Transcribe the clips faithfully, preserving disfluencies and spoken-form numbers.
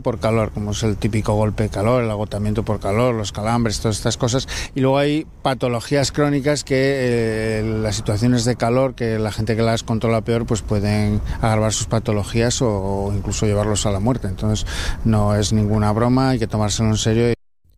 por calor, como es el típico golpe de calor, el agotamiento por calor, los calambres, todas estas cosas. Y luego hay patologías crónicas que eh, las situaciones de calor, que la gente que las controla peor, pues pueden agravar sus patologías o, o incluso llevarlos a la muerte. Entonces no es ninguna broma, hay que tomárselo en serio.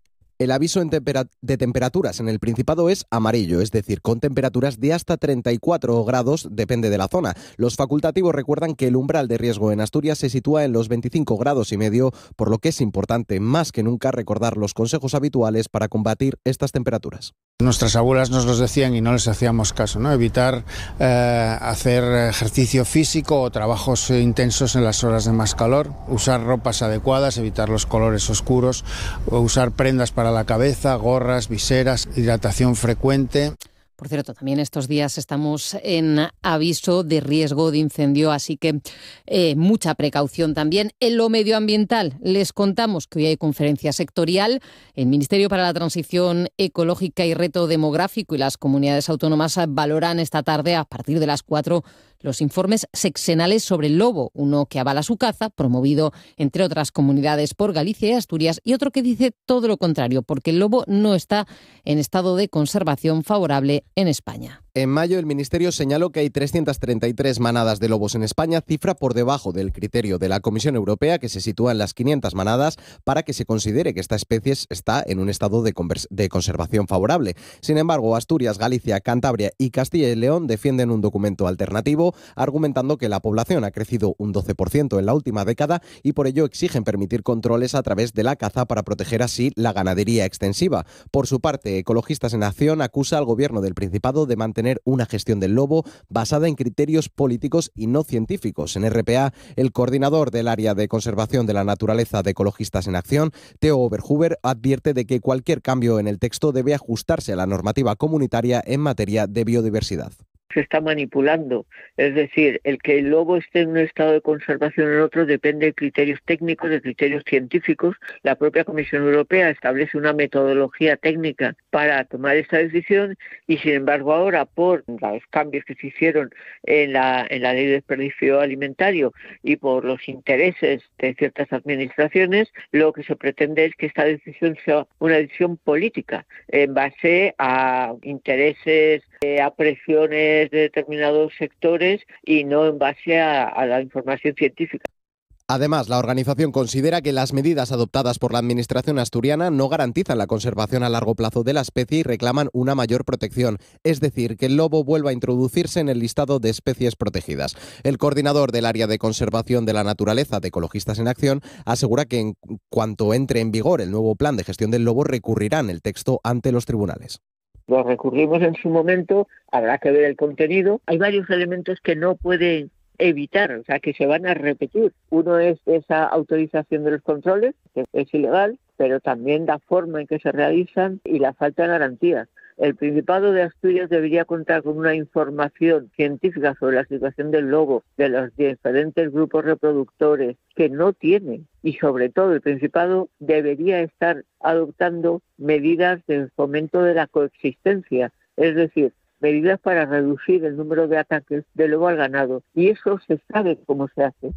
El aviso en tempera- de temperaturas en el Principado es amarillo, es decir, con temperaturas de hasta treinta y cuatro grados, depende de la zona. Los facultativos recuerdan que el umbral de riesgo en Asturias se sitúa en los veinticinco grados y medio, por lo que es importante más que nunca recordar los consejos habituales para combatir estas temperaturas. Nuestras abuelas nos los decían y no les hacíamos caso, ¿no? Evitar eh, hacer ejercicio físico o trabajos intensos en las horas de más calor, usar ropas adecuadas, evitar los colores oscuros, usar prendas para la cabeza, gorras, viseras, hidratación frecuente. Por cierto, también estos días estamos en aviso de riesgo de incendio, así que eh, mucha precaución también. En lo medioambiental les contamos que hoy hay conferencia sectorial. El Ministerio para la Transición Ecológica y Reto Demográfico y las comunidades autónomas valoran esta tarde, a partir de las cuatro, los informes sexenales sobre el lobo, uno que avala su caza, promovido entre otras comunidades por Galicia y Asturias, y otro que dice todo lo contrario, porque el lobo no está en estado de conservación favorable en España. En mayo, el Ministerio señaló que hay trescientas treinta y tres manadas de lobos en España, cifra por debajo del criterio de la Comisión Europea, que se sitúa en las quinientas manadas, para que se considere que esta especie está en un estado de, convers- de conservación favorable. Sin embargo, Asturias, Galicia, Cantabria y Castilla y León defienden un documento alternativo, argumentando que la población ha crecido un doce por ciento en la última década y por ello exigen permitir controles a través de la caza para proteger así la ganadería extensiva. Por su parte, Ecologistas en Acción acusa al Gobierno del Principado de mantener una gestión del lobo basada en criterios políticos y no científicos. En R P A, el coordinador del área de conservación de la naturaleza de Ecologistas en Acción, Theo Oberhuber, advierte de que cualquier cambio en el texto debe ajustarse a la normativa comunitaria en materia de biodiversidad. Se está manipulando, es decir, el que el lobo esté en un estado de conservación o en otro depende de criterios técnicos, de criterios científicos. La propia Comisión Europea establece una metodología técnica para tomar esta decisión y, sin embargo, ahora por los cambios que se hicieron en la, en la ley de desperdicio alimentario y por los intereses de ciertas administraciones, lo que se pretende es que esta decisión sea una decisión política en base a intereses, eh, a presiones de determinados sectores y no en base a, a la información científica. Además, la organización considera que las medidas adoptadas por la Administración asturiana no garantizan la conservación a largo plazo de la especie y reclaman una mayor protección, es decir, que el lobo vuelva a introducirse en el listado de especies protegidas. El coordinador del área de conservación de la naturaleza de Ecologistas en Acción asegura que en cuanto entre en vigor el nuevo plan de gestión del lobo recurrirán el texto ante los tribunales. Lo recurrimos en su momento, habrá que ver el contenido. Hay varios elementos que no pueden evitar, o sea, que se van a repetir. Uno es esa autorización de los controles, que es ilegal, pero también la forma en que se realizan y la falta de garantías. El Principado de Asturias debería contar con una información científica sobre la situación del lobo, de los diferentes grupos reproductores, que no tienen. Y sobre todo el Principado debería estar adoptando medidas de fomento de la coexistencia, es decir, medidas para reducir el número de ataques de lobo al ganado. Y eso se sabe cómo se hace.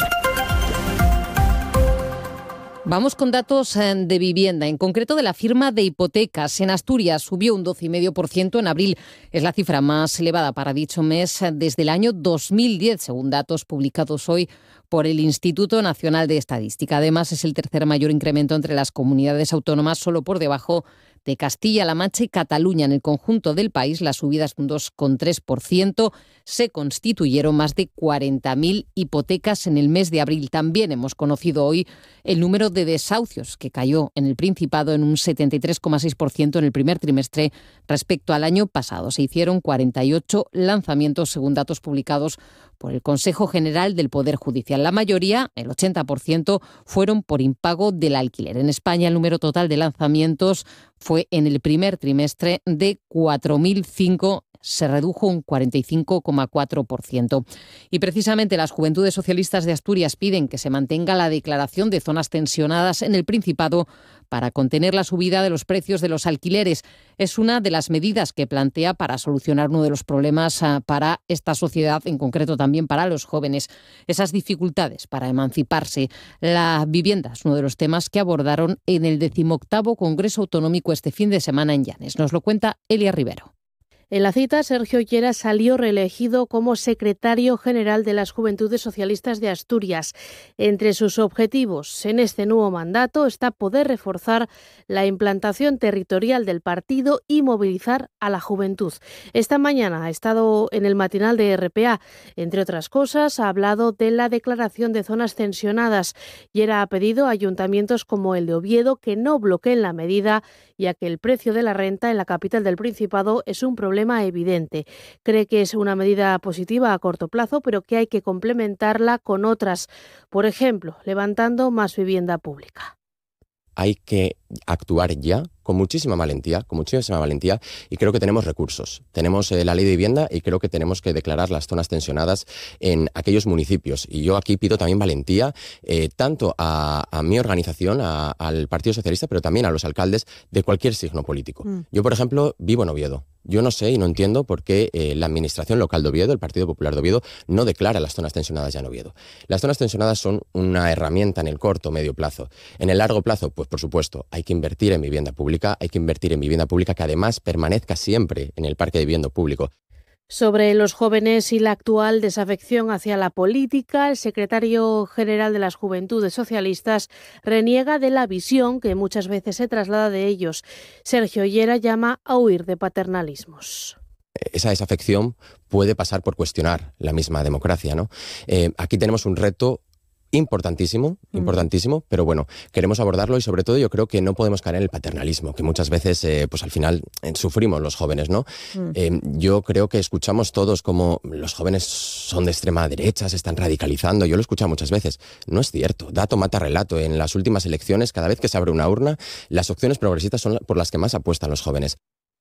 Vamos con datos de vivienda, en concreto de la firma de hipotecas. En Asturias subió un doce coma cinco por ciento en abril. Es la cifra más elevada para dicho mes desde el año dos mil diez, según datos publicados hoy por el Instituto Nacional de Estadística. Además, es el tercer mayor incremento entre las comunidades autónomas, solo por debajo de Castilla-La Mancha y Cataluña. En el conjunto del país, las subidas de un dos coma tres por ciento. Se constituyeron más de cuarenta mil hipotecas en el mes de abril. También hemos conocido hoy el número de desahucios, que cayó en el Principado en un setenta y tres coma seis por ciento en el primer trimestre respecto al año pasado. Se hicieron cuarenta y ocho lanzamientos, según datos publicados por el Consejo General del Poder Judicial. La mayoría, el ochenta por ciento, fueron por impago del alquiler. En España, el número total de lanzamientos fue en el primer trimestre de cuatro mil cinco, se redujo un cuarenta y cinco coma cuatro por ciento. Y precisamente las Juventudes Socialistas de Asturias piden que se mantenga la declaración de zonas tensionadas en el Principado para contener la subida de los precios de los alquileres. Es una de las medidas que plantea para solucionar uno de los problemas para esta sociedad, en concreto también para los jóvenes, esas dificultades para emanciparse. La vivienda es uno de los temas que abordaron en el decimoctavo Congreso Autonómico este fin de semana en Llanes. Nos lo cuenta Elia Rivero. En la cita, Sergio Ollera salió reelegido como secretario general de las Juventudes Socialistas de Asturias. Entre sus objetivos en este nuevo mandato está poder reforzar la implantación territorial del partido y movilizar a la juventud. Esta mañana ha estado en el matinal de R P A. Entre otras cosas, ha hablado de la declaración de zonas tensionadas. Ollera ha pedido a ayuntamientos como el de Oviedo que no bloqueen la medida, ya que el precio de la renta en la capital del Principado es un problema evidente. Cree que es una medida positiva a corto plazo, pero que hay que complementarla con otras, por ejemplo, levantando más vivienda pública. Hay que actuar ya con muchísima valentía, con muchísima valentía, y creo que tenemos recursos. Tenemos eh, la ley de vivienda y creo que tenemos que declarar las zonas tensionadas en aquellos municipios. Y yo aquí pido también valentía, eh, tanto a, a mi organización, a, al Partido Socialista, pero también a los alcaldes de cualquier signo político. Mm. Yo, por ejemplo, vivo en Oviedo. Yo no sé y no entiendo por qué eh, la Administración Local de Oviedo, el Partido Popular de Oviedo, no declara las zonas tensionadas ya en Oviedo. Las zonas tensionadas son una herramienta en el corto o medio plazo. En el largo plazo, pues por supuesto, hay que invertir en vivienda pública, hay que invertir en vivienda pública que además permanezca siempre en el parque de vivienda público. Sobre los jóvenes y la actual desafección hacia la política, el secretario general de las Juventudes Socialistas reniega de la visión que muchas veces se traslada de ellos. Sergio Ollera llama a huir de paternalismos. Esa desafección puede pasar por cuestionar la misma democracia, ¿no? Eh, aquí tenemos un reto importantísimo, importantísimo, pero bueno, queremos abordarlo y sobre todo yo creo que no podemos caer en el paternalismo, que muchas veces, eh, pues al final eh, sufrimos los jóvenes, ¿no? Mm. Eh, yo creo que escuchamos todos como los jóvenes son de extrema derecha, se están radicalizando, yo lo he escuchado muchas veces. No es cierto, dato mata relato. En las últimas elecciones, cada vez que se abre una urna, las opciones progresistas son por las que más apuestan los jóvenes.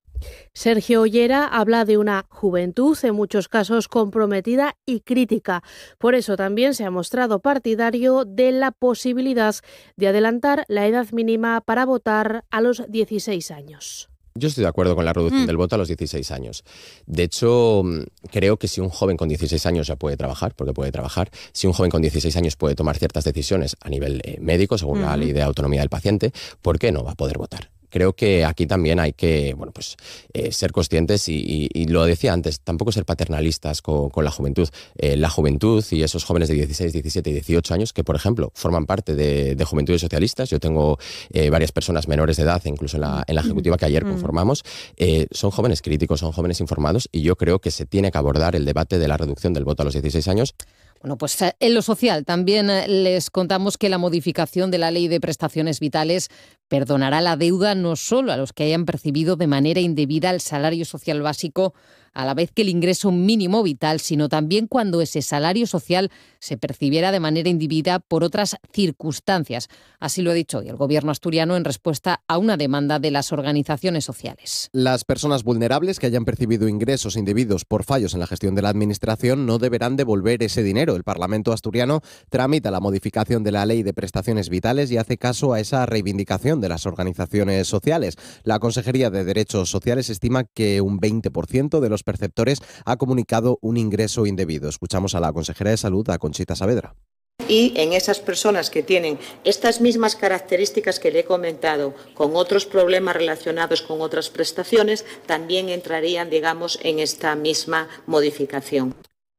Sergio Ollera habla de una juventud en muchos casos comprometida y crítica. Por eso también se ha mostrado partidario de la posibilidad de adelantar la edad mínima para votar a los dieciséis años. Yo estoy de acuerdo con la reducción mm. del voto a los dieciséis años. De hecho, creo que si un joven con dieciséis años ya puede trabajar, porque puede trabajar, si un joven con dieciséis años puede tomar ciertas decisiones a nivel eh, médico, según mm. la ley de autonomía del paciente, ¿por qué no va a poder votar? Creo que aquí también hay que bueno, pues, eh, ser conscientes y, y, y lo decía antes, tampoco ser paternalistas con, con la juventud. Eh, la juventud y esos jóvenes de dieciséis, diecisiete y dieciocho años que, por ejemplo, forman parte de, de Juventudes Socialistas, yo tengo eh, varias personas menores de edad, incluso en la, en la ejecutiva que ayer conformamos, eh, son jóvenes críticos, son jóvenes informados y yo creo que se tiene que abordar el debate de la reducción del voto a los dieciséis años. Bueno, pues en lo social también les contamos que la modificación de la Ley de Prestaciones Vitales perdonará la deuda no solo a los que hayan percibido de manera indebida el salario social básico a la vez que el ingreso mínimo vital, sino también cuando ese salario social se percibiera de manera indebida por otras circunstancias. Así lo ha dicho hoy el Gobierno asturiano en respuesta a una demanda de las organizaciones sociales. Las personas vulnerables que hayan percibido ingresos indebidos por fallos en la gestión de la Administración no deberán devolver ese dinero. El Parlamento asturiano tramita la modificación de la Ley de Prestaciones Vitales y hace caso a esa reivindicación de las organizaciones sociales. La Consejería de Derechos Sociales estima que un veinte por ciento de los perceptores ha comunicado un ingreso indebido. Escuchamos a la consejera de Salud, a Conchita Saavedra. Y en esas personas que tienen estas mismas características que le he comentado, con otros problemas relacionados con otras prestaciones, también entrarían, digamos, en esta misma modificación.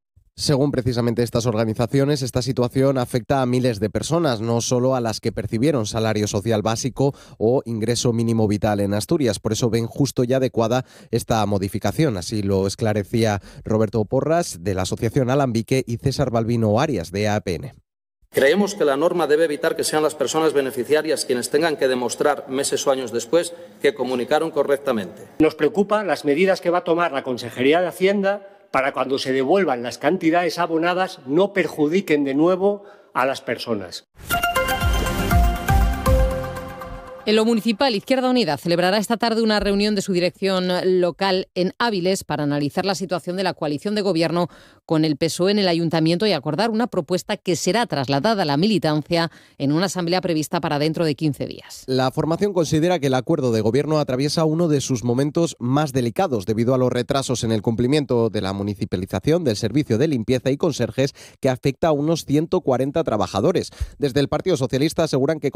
Según precisamente estas organizaciones, esta situación afecta a miles de personas, no solo a las que percibieron salario social básico o ingreso mínimo vital en Asturias. Por eso ven justo y adecuada esta modificación. Así lo esclarecía Roberto Porras, de la Asociación Alambique, y César Balbino Arias, de A P N. Creemos que la norma debe evitar que sean las personas beneficiarias quienes tengan que demostrar meses o años después que comunicaron correctamente. Nos preocupan las medidas que va a tomar la Consejería de Hacienda para cuando se devuelvan las cantidades abonadas no perjudiquen de nuevo a las personas. En lo municipal, Izquierda Unida celebrará esta tarde una reunión de su dirección local en Áviles para analizar la situación de la coalición de gobierno con el P S O E en el ayuntamiento y acordar una propuesta que será trasladada a la militancia en una asamblea prevista para dentro de quince días. La formación considera que el acuerdo de gobierno atraviesa uno de sus momentos más delicados debido a los retrasos en el cumplimiento de la municipalización del servicio de limpieza y conserjes que afecta a unos ciento cuarenta trabajadores. Desde el Partido Socialista aseguran que